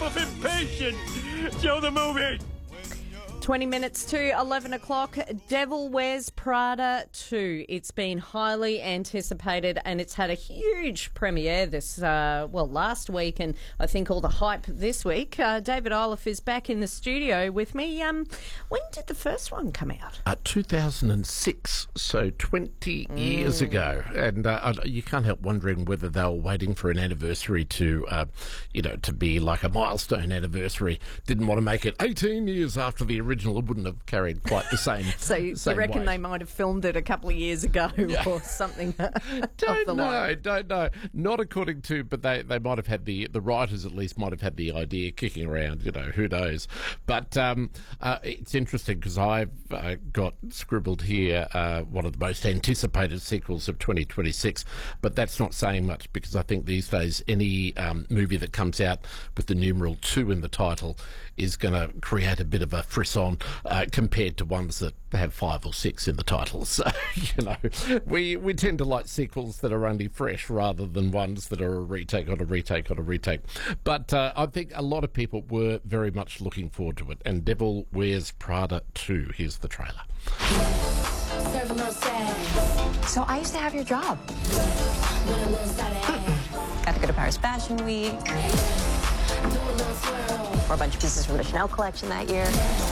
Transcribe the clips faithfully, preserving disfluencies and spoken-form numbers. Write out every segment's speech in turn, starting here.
of impatient. Show the movie. twenty minutes to eleven o'clock, Devil Wears Prada two. It's been highly anticipated and it's had a huge premiere this, uh, well, last week, and I think all the hype this week. Uh, David Iliff is back in the studio with me. Um, when did the first one come out? Uh, two thousand six, so twenty mm. years ago. And uh, you can't help wondering whether they were waiting for an anniversary to, uh, you know, to be like a milestone anniversary. Didn't want to make it eighteen years after the original. It wouldn't have carried quite the same. So you same reckon weight. They might have filmed it a couple of years ago or something? Don't know, line. don't know. Not according to, but they, they might have had the, the writers at least might have had the idea kicking around, you know, who knows. But um, uh, it's interesting because I've uh, got scribbled here uh, one of the most anticipated sequels of twenty twenty-six, but that's not saying much because I think these days any um, movie that comes out with the numeral two in the title is going to create a bit of a frisson uh, compared to ones that have five or six in the title. So, you know, we, we tend to like sequels that are only fresh rather than ones that are a retake on a retake on a retake. But uh, I think a lot of people were very much looking forward to it. And Devil Wears Prada two. Here's the trailer. So I used to have your job. Got to go to Paris Fashion Week. Or a bunch of pieces from the Chanel collection that year.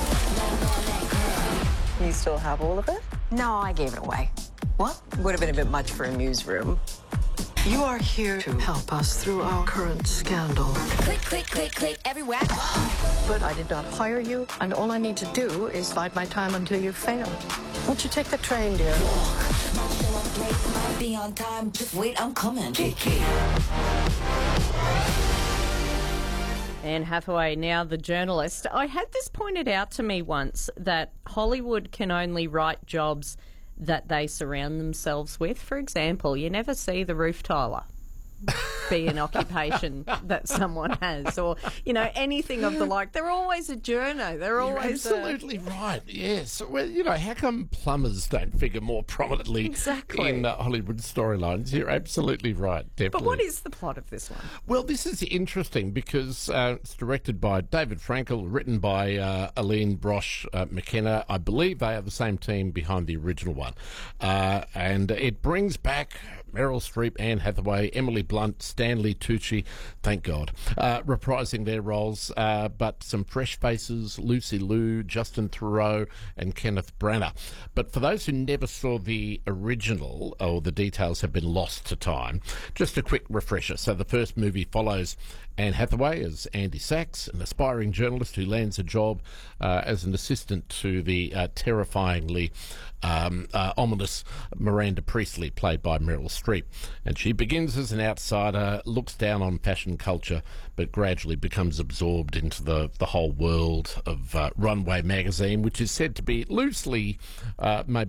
You still have all of it? No, I gave it away. What? Would have been a bit much for a newsroom. You are here to help us through our current scandal. Click, click, click, click, everywhere. But I did not hire you, and all I need to do is bide my time until you fail. Won't you take the train, dear? Be on time, just wait, I'm coming. Anne Hathaway, now the journalist. I had this pointed out to me once that Hollywood can only write jobs that they surround themselves with. For example, you never see the roof tiler be an occupation that someone has, or, you know, anything of the like. They're always a journo. They're always You're absolutely a... right. Yes. Well, you know, how come plumbers don't figure more prominently exactly. in uh, Hollywood storylines? You're absolutely right. Definitely. But what is the plot of this one? Well, this is interesting because uh, it's directed by David Frankel, written by uh, Aline Brosh uh, McKenna. I believe they are the same team behind the original one, uh, and it brings back Meryl Streep, Anne Hathaway, Emily Blunt, Stanley Tucci, thank God, uh, reprising their roles, uh, but some fresh faces, Lucy Liu, Justin Theroux, and Kenneth Branagh. But for those who never saw the original, or the details have been lost to time, just a quick refresher. So the first movie follows Anne Hathaway as Andy Sachs, an aspiring journalist who lands a job uh, as an assistant to the uh, terrifyingly um, uh, ominous Miranda Priestley, played by Meryl Streep. And she begins as an outsider, looks down on fashion culture, but gradually becomes absorbed into the, the whole world of uh, Runway magazine, which is said to be loosely uh, maybe